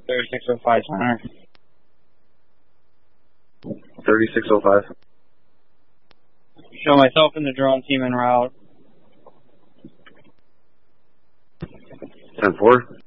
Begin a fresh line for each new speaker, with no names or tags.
3605 center.
3605.
Show myself and the drone team en route.
10-4.